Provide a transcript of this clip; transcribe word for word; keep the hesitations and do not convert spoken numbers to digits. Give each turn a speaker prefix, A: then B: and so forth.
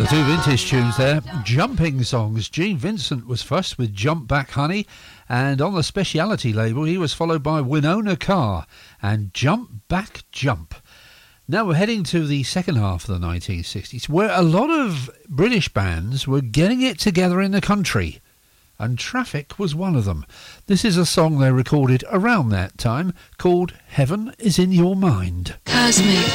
A: Two vintage tunes there, jumping songs. Gene Vincent was first with Jump Back Honey, and on the Speciality label he was followed by Winona Carr and Jump Back Jump. Now we're heading to the second half of the nineteen sixties, where a lot of British bands were getting it together in the country, and Traffic was one of them. This is a song they recorded around that time called Heaven Is In Your Mind.
B: Cosmic